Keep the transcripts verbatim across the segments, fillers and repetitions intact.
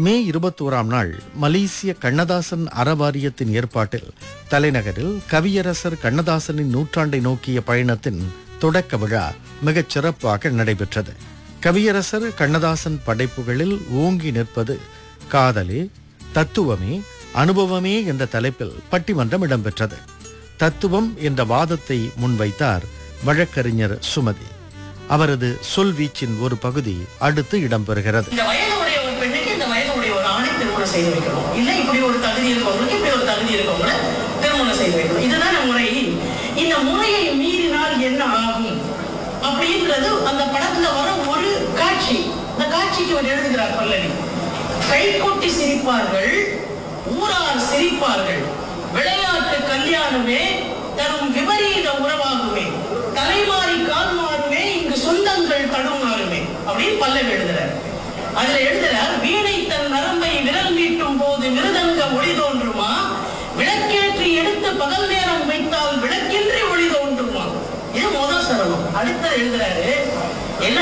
மே இருபத்தோராம் நாள் மலேசிய கண்ணதாசன் அறவாரியத்தின் ஏற்பாட்டில் தலைநகரில் கவியரசர் கண்ணதாசனின் நூற்றாண்டை நோக்கிய பயணத்தின் தொடக்க விழா மிகச் சிறப்பாக நடைபெற்றது. கவியரசர் கண்ணதாசன் படைப்புகளில் ஓங்கி நிற்பது காதலே, தத்துவமே, அனுபவமே என்ற தலைப்பில் பட்டிமன்றம் இடம்பெற்றது. தத்துவம் என்ற வாதத்தை முன்வைத்தார் வழக்கறிஞர் சுமதி. அவரது சொல்வீச்சின் ஒரு பகுதி அடுத்து இடம்பெறுகிறது. இந்த வயதுடைய ஒரு பெண்ணுக்கு இந்த வயதுடைய ஒரு ஆணை திருமணம் செய்து வைக்கணும், இல்லை இப்படி ஒரு தகுதி இருக்கவங்களுக்கு இப்படி ஒரு தகுதி இருக்கவங்கள திருமணம் செய்து வைக்கணும். இதுதான் முறை. இந்த முறையை மீறினால் என்ன ஆகும் அப்படின்றது அந்த படத்துல வர ஒரு காட்சி. இந்த காட்சிக்கு அவர் எழுதுகிறார் பல்லவி. கைகொட்டி சிரிப்பார்கள், ஊரார் சிரிப்பார்கள், விளையாட்டு கல்யாணமே தரும் விபரீத உறவாகுமே, தலைமாறி கால் மாறுமே, இங்கு சொந்தங்கள் தடுமாறுமே அப்படின்னு பல்லவி எழுதுறார். அதுல எழுதுறார், வீணை தன் நரம்பை விரல் மீட்டும் போது மிருதங்க ஒளி தோன்றுமா, விளக்கேற்றி எடுத்து பகல் நேரம் வைத்தால் விளக்கின்றி ஒளி தோன்றுமா. இது முதல் சரணம். அடுத்த எழுதுறாரு, என்ன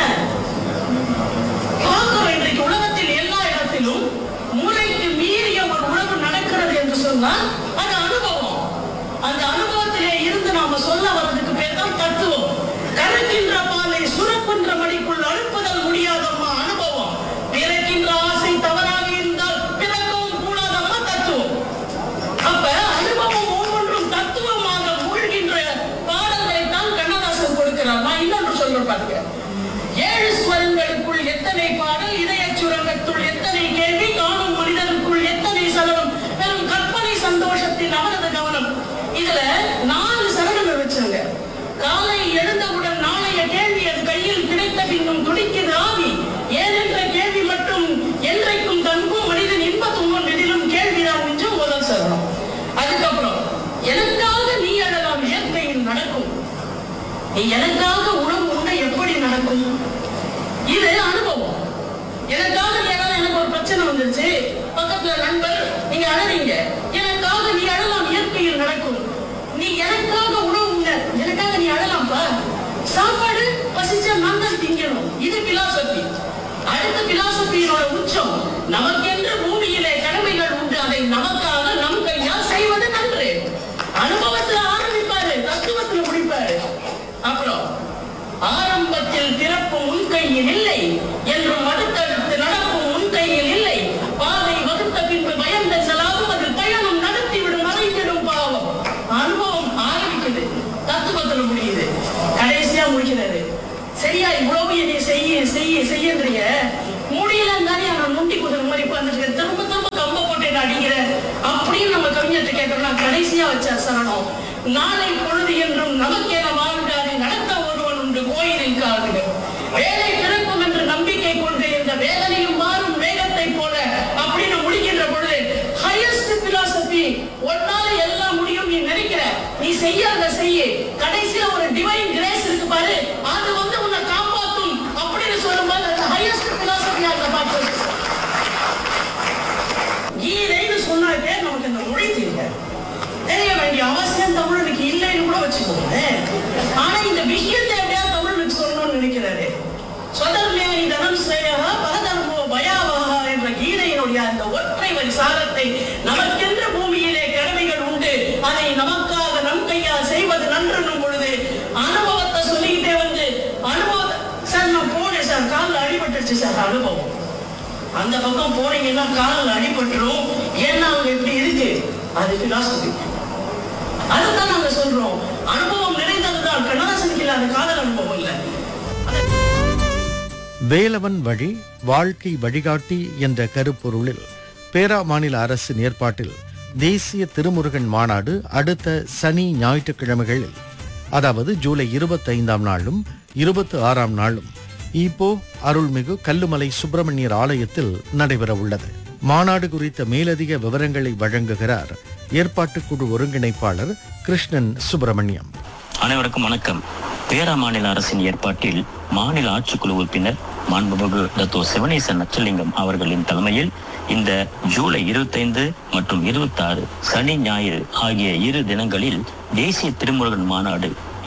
பார்க்கிறோம் இன்றைக்கு உலகத்தில் எல்லா இடத்திலும் முறைக்கு மீறிய ஒரு உறவு நடக்கிறது என்று சொன்னால் அது அனுபவம். அந்த அனுபவத்திலே இருந்து நாம சொல்ல வர்றதுக்கு பேர் தான் தத்துவம். கருக்கின்ற பாலை சுரக்கின்ற மடிக்குள் அழுப்புதல் முடியாதம்மா அனுபவம். பிறக்கின்ற ஆசை தவறாக இருந்தால் பிறக்கவும் கூடாதம்மா தத்துவம். அப்ப அனுபவம் ஒவ்வொன்றும் தத்துவமாக மூழ்கின்ற பாடல்களை தான் கண்ணதாசன் கொடுக்கிறார். நான் இன்னொன்று சொல்றேன் பாருங்க. ஏழு ஸ்வரங்களுக்குள் எத்தனை பாடல், இதய சுரங்கத்துள் எத்தனை கேள்வி, காணும் மனிதனுக்குள் எத்தனை சலனம், வெறும் கற்பனை சந்தோஷத்தின் அவரது கவனம். இதுல நாலு சரணங்கள் வச்சாங்க. காலை எழுந்தவுடன் நாளைய கேள்வி அது கையில் கிடைத்த பின்னும் துடிக்குது ஆவி, ஏனென்ற கேள்வி மட்டும் என்றைக்கும் தன்பும் மனிதன் இன்ப துன்பம் எதிலும் கேள்விதான் மிஞ்சும் முதல் சரணம். அதுக்கப்புறம் எனக்காக நீ அழலாம் இயற்கையில் நடக்கும், நீ எனக்காக உணவு உண்ண எப்படி நடக்கும், இது அனுபவம். எனக்காக நீ அழலாம், எனக்கு ஒரு பிரச்சனை வந்துருச்சு, பக்கத்துல நண்பர் நீங்க அழறீங்க, எனக்காக நீ அழலாம் இயற்கையில் நடக்கும், நீ எனக்காக உணவு உண்ண எனக்காக நீ அழலாம்ப்பா, சாப்பாடு பசிச்சா நான் தான் திங்கணும், இது பிலாசபி. அடுத்த பிலாசபியோட உச்சம், நமக்கென்று பூமியிலே கடமைகள் உண்டு, அதை நமக்காக நம் கையால் செய்வது நன்று. அனுபவத்துல ஆரம்பிப்பாரு, தத்துவத்துல முடிப்பாரு. அப்புறம் ஆரம்பத்தில் பிறப்பும் உன் கையில் இல்லை என்றும் அடுத்தடுத்து நடப்பும் உன் கையில் இல்லை, பாதை வகுத்த பின்பு பயந்த செலாவும் அது பயணம் நடத்திவிடும் மறைந்திடும் பாவம். அனுபவம் ஆரம்பிக்குது, தத்துவத்துல முடியுது, கடைசியா முடிக்கிறது. சரியா இவ்வளவு என்னை செய்ய செய்ய செய்யறீங்க முடியல தானே நான் நுண்டி குதிரை மாதிரி உட்கார்ந்துருக்க, திரும்ப திரும்ப கம்ப போட்டு அடிக்கிற அப்படின்னு நம்ம கவிஞர்கிட்ட கேட்டோம்னா கடைசியா வச்ச சரணம், நாளை பொழுது என்றும் நமக்கென வாழ்ந்தாரை நடத்த ஒருவன் உண்டு கோயிலில் காதுகள், வேலை பிறக்கும் என்று நம்பிக்கை கொண்டு இந்த வேதனையும் மாறும் வேகத்தை போல அப்படின்னு முடிக்கின்ற பொழுது ஹையஸ்ட் பிலாசபி. ஒன்னால எல்லாம் முடியும் நீ நினைக்கிற, நீ செய்யாத செய்ய, கடைசியில ஒரு டிவைன் கிரேஸ் இருக்கு பாரு, அது வந்து உன்னை காப்பாற்றும் அப்படின்னு சொல்லும்போது ஹையஸ்ட் பிலாசபியா இருக்க பார்த்து கீதைன்னு சொன்னாக்கே நமக்கு இந்த மொழி தெரியல, தெரிய வேண்டிய அவசியம் தமிழனுக்கு இல்லைன்னு கூட வச்சுக்கோங்க. ஆனா இந்த விஷயத்தை எப்படியா தமிழனுக்கு சொல்லணும்னு நினைக்கிறாரு. சொதர்மேனி தனம் சேயா பரதர்மோ பயாவஹா என்ற கீதையினுடைய அந்த ஒற்றை வரி சாரத்தை, நமக்கென்ற பூமியிலே கடமைகள் உண்டு, அதை நமக்காக நம் கையால் செய்வது நன்றுன்னும் பொழுது அனுபவத்தை சொல்லிக்கிட்டே வந்து அனுபவத்தை சார் நான் போனேன் சார் காலில் அடிபட்டுருச்சு சார், அனுபவம். அந்த பக்கம் போனீங்கன்னா காலில் அடிபட்டுரும், ஏன்னா அவங்க எப்படி இருக்கு, அது பிலாசபி. அதுதான் நாங்க சொல்றோம், அனுபவம் நிறைந்ததுதான். கண்ணதாசனுக்கு இல்லாத காதல் அனுபவம் இல்ல. வேலவன் வழி வாழ்க்கை வழிகாட்டி என்ற கருப்பொருளில் பேரா மாநில அரசின் ஏற்பாட்டில் தேசிய திருமுருகன் மாநாடு அடுத்த சனி ஞாயிற்றுக்கிழமைகளில், அதாவது ஜூலை இருபத்தி ஐந்தாம் நாளும் இருபத்தி ஆறாம் நாளும் ஈப்போ அருள்மிகு கல்லுமலை சுப்பிரமணியர் ஆலயத்தில் நடைபெற உள்ளது. மாநாடு குறித்த மேலதிக விவரங்களை வழங்குகிறார் ஏற்பாட்டு குழு ஒருங்கிணைப்பாளர் கிருஷ்ணன் சுப்பிரமணியம். அனைவருக்கும் வணக்கம். பேரா மாநில அரசின் ஏற்பாட்டில் மாநில ஆட்சிக்குழு உறுப்பினர் மாண்புமிகு டத்தோ சிவனேசன் நச்சலிங்கம் அவர்களின் தலைமையில் இந்த ஜூலை இருபத்தைந்து மற்றும் இருபத்தி ஆறு சனி ஞாயிறு ஆகிய இரு தினங்களில் தேசிய திருமுருகன் மாநாடு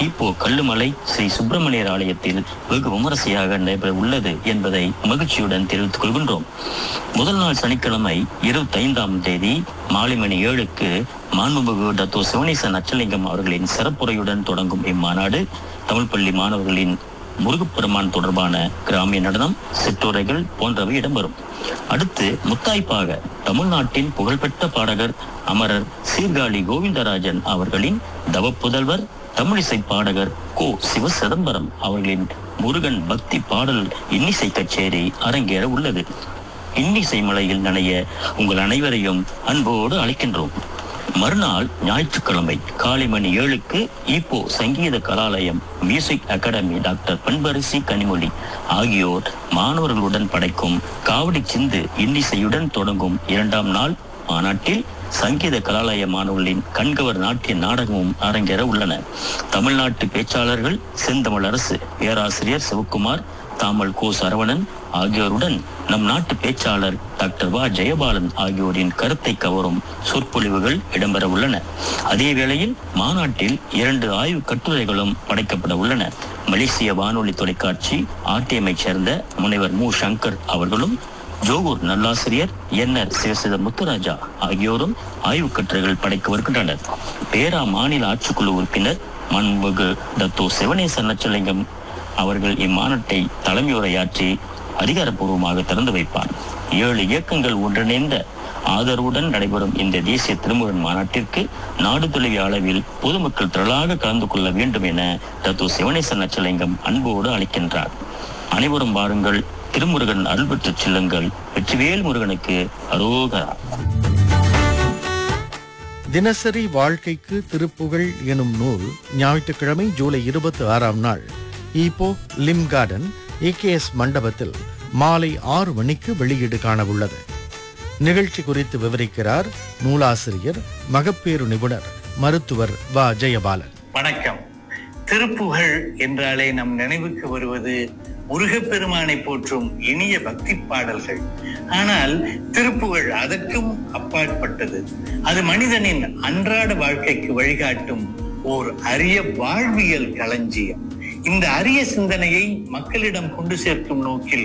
இப்போ கல்லுமலை ஸ்ரீ சுப்பிரமணியர் ஆலயத்தில் வெகு விமரிசையாக நடைபெற உள்ளது என்பதை மகிழ்ச்சியுடன் தெரிவித்துக் கொள்கின்றோம். முதல் நாள் சனிக்கிழமை இருபத்தி ஐந்தாம் தேதி மாலை மணி ஏழுக்கு மாண்புமிகு டத்தோ சிவனேசன் நச்சலிங்கம் அவர்களின் சிறப்புரையுடன் தொடங்கும் இம்மாநாடு தமிழ் பள்ளி மாணவர்களின் முருகப்பெருமான் தொடர்பான கிராமிய நடனம், சிற்றுரைகள் போன்றவை இடம்பெறும். அடுத்து முத்தாய்ப்பாக தமிழ்நாட்டின் புகழ்பெற்ற பாடகர் அமரர் சீர்காழி கோவிந்தராஜன் அவர்களின் தவப்புதல்வர் தமிழிசை பாடகர் கோ சிவ சிதம்பரம் அவர்களின் முருகன் பக்தி பாடல் இன்னிசை கச்சேரி அரங்கேற உள்ளது. இன்னிசை மலையில் நனைய உங்கள் அனைவரையும் அன்போடு அழைக்கின்றோம். மறுநாள் ஞாயிற்றுக்கிழமை காலை மணி ஏழுக்கு ஈப்போ சங்கீத கலாலயம் மியூசிக் அகாடமி டாக்டர் பண்பரிசி கனிமொழி ஆகியோர் மாணவர்களுடன் படைக்கும் காவடி சிந்து இன்னிசையுடன் தொடங்கும் இரண்டாம் நாள் மாநாட்டில் சங்கீத கலாலய மாணவர்களின் கண்கவர் நாட்டிய நாடகமும் அரங்கேற உள்ளன. தமிழ்நாட்டு பேச்சாளர்கள் செந்தமிழ் அரசு பேராசிரியர் சிவக்குமார், தாமல் கோ சரவணன் ஆகியோருடன் நம் நாட்டு பேச்சாளர் டாக்டர் வா ஜெயபாலன் ஆகியோரின் கருத்தை கவரும் சொற்பொழிவுகள் இடம்பெற உள்ளன. அதே வேளையில் மாநாட்டில் இரண்டு ஆய்வு கட்டுரைகளும் படைக்கப்பட உள்ளன. மலேசிய வானொலி தொலைக்காட்சி ஆர்டிஎம்ஐ சேர்ந்த முனைவர் மு சங்கர் அவர்களும் ஜோகூர் நல்லாசிரியர் என் ஆர் சிவசித முத்துராஜா ஆகியோரும் ஆய்வு கட்டுரைகள் படைக்க வருகின்றனர். பேரா மாநில ஆட்சிக்குழு உறுப்பினர் மாண்புமிகு டத்தோ சிவனேசன் நச்சலிங்கம் அவர்கள் இம்மாநாட்டை தலைமை உரையாற்றி அதிகாரப்பூர்வமாக திறந்து வைப்பார். ஏழு இயக்கங்கள் ஒன்றிணைந்த ஆதரவுடன் நடைபெறும் இந்த தேசிய திருமுருகன் மாநாட்டிற்கு நாடு தழுவிய அளவில் பொதுமக்கள் திரளாக கலந்து கொள்ள வேண்டும் என டத்தோ சிவனேசன் நச்சலிங்கம் அன்போடு அழைக்கின்றார். அனைவரும் வாருங்கள், திருமுருகன் அருள் பெற்றுச் செல்லுங்கள். வெற்றிவேல் முருகனுக்கு அரோகரா. தினசரி வாழ்க்கைக்கு திருப்புகழ் எனும் நூல் ஞாயிற்றுக்கிழமை ஜூலை இருபத்தி ஆறாம் நாள் ஈப்போ லிம் கார்டன் ஏகேஎஸ் மண்டபத்தில் மாலை ஆறு மணிக்கு வெளியீடு காணவுள்ளது. நிகழ்ச்சி குறித்து விவரிக்கிறார் நூலாசிரியர், மகப்பேறு நிபுணர், மருத்துவர் வா ஜெயபாலன். வணக்கம். திருப்புகழ் என்றாலே நம் நினைவுக்கு வருவது முருகப்பெருமானை போற்றும் இனிய பக்தி பாடல்கள். ஆனால் திருப்புகழ் அதற்கும் அப்பாற்பட்டது. அது மனிதனின் அன்றாட வாழ்க்கைக்கு வழிகாட்டும் ஓர் அரிய வாழ்வியல் களஞ்சியம். இந்த அரிய சிந்தனையை மக்களிடம் கொண்டு சேர்க்கும் நோக்கில்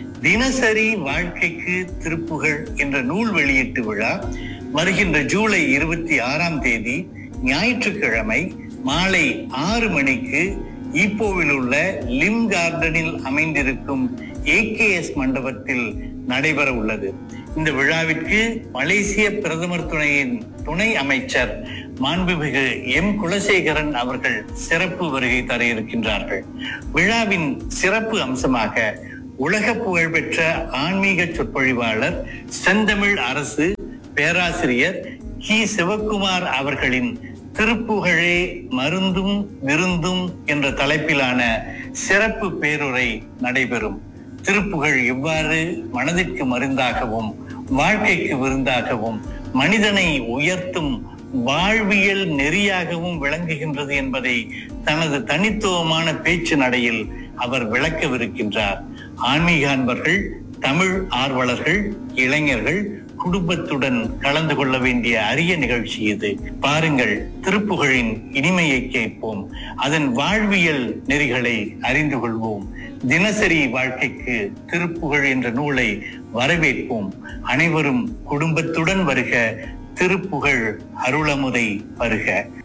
தினசரி வாழ்க்கைக்கு திருப்புகழ் என்ற நூல் வெளியீட்டு விழா வருகின்ற ஜூலை இருபத்தி ஆறாம் தேதி ஞாயிற்றுக்கிழமை மாலை ஆறு மணிக்கு ஈப்போவில் உள்ள லிம் கார்டனில் அமைந்திருக்கும் ஏகேஎஸ் மண்டபத்தில் நடைபெற உள்ளது. இந்த விழாவிற்கு மலேசிய பிரதமர் துணையின் துணை அமைச்சர் மாண்புமிகு எம் குலசேகரன் அவர்கள் சிறப்பு வருகை தர இருக்கின்றார்கள். விழாவின் சிறப்பு அம்சமாக உலக புகழ்பெற்ற ஆன்மீக சொற்பொழிவாளர் செந்தமிழ் அரசு பேராசிரியர் கி சிவக்குமார் அவர்களின் திருப்புகழே மருந்தும் விருந்தும் என்ற தலைப்பிலான சிறப்பு பேருரை நடைபெறும். திருப்புகழ் எவ்வாறு மனதிற்கு மருந்தாகவும் வாழ்க்கைக்கு விருந்தாகவும் மனிதனை உயர்த்தும் வாழ்வியல் நெறியாகவும் விளங்குகின்றது என்பதை தனது தனித்துவமான பேச்சு நடையில் அவர் விளக்கவிருக்கின்றார். ஆன்மீக அன்பர்கள், தமிழ் ஆர்வலர்கள், இளைஞர்கள் குடும்பத்துடன் கலந்து கொள்ள வேண்டிய அரிய நிகழ்ச்சி இது. பாருங்கள், திருப்புகழின் இனிமையை கேட்போம், அதன் வாழ்வியல் நெறிகளை அறிந்து கொள்வோம். தினசரி வாழ்க்கைக்கு திருப்புகழ் என்ற நூலை வரவேற்போம். அனைவரும் குடும்பத்துடன் வருக. திருப்புகழ் அருளமுதை வருக.